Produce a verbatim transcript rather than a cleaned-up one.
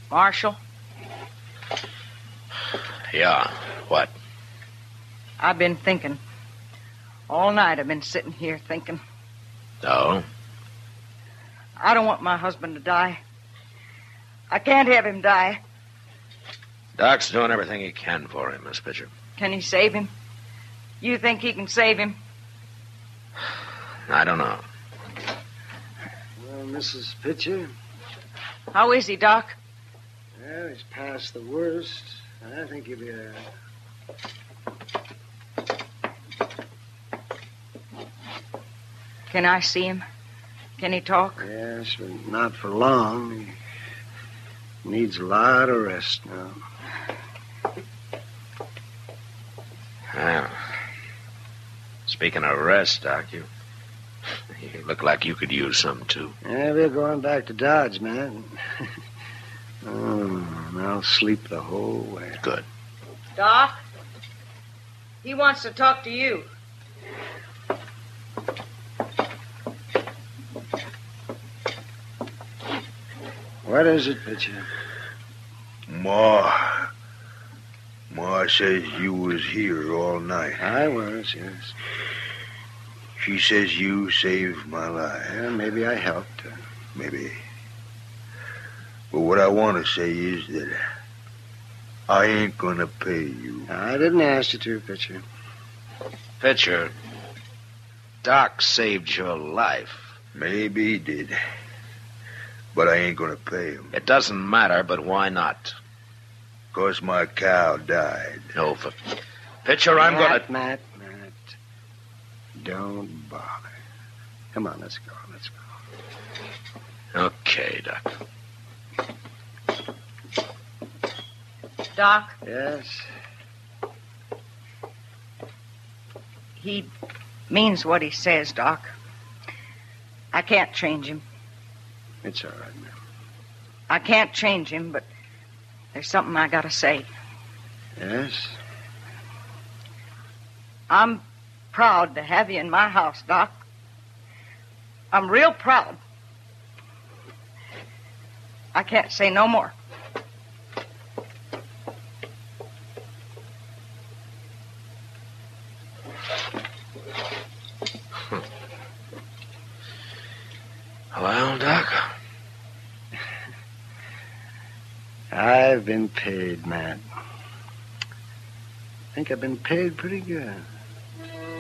Marshal? Yeah, what? I've been thinking. All night I've been sitting here thinking. Oh? I don't want my husband to die. I can't have him die. Doc's doing everything he can for him, Miss Pitcher. Can he save him? You think he can save him? I don't know. Well, Missus Pitcher? How is he, Doc? Well, he's past the worst. I think he'll be all right. Can I see him? Can he talk? Yes, but not for long. He needs a lot of rest now. Well, speaking of rest, Doc, you, you look like you could use some, too. Yeah, we're going back to Dodge, man. Oh, and I'll sleep the whole way. Good. Doc? He wants to talk to you. What is it, Pitcher? Ma. Ma says you was here all night. I was, yes. She says you saved my life. Yeah, maybe I helped her. Maybe. But what I want to say is that I ain't gonna pay you. I didn't ask you to, Pitcher. Pitcher, Doc saved your life. Maybe he did. But I ain't gonna pay him. It doesn't matter, but why not? 'Cause my cow died. No, for... Pitcher, I'm Matt, gonna... Matt, Matt. Don't bother. Come on, let's go, let's go. Okay, Doc. Doc, Yes? he means what he says, Doc. I can't change him. It's all right, ma'am. I can't change him, but there's something I gotta say. Yes? I'm proud to have you in my house, Doc. I'm real proud. I can't say no more. Well, Doc? I've been paid, Matt. I think I've been paid pretty good.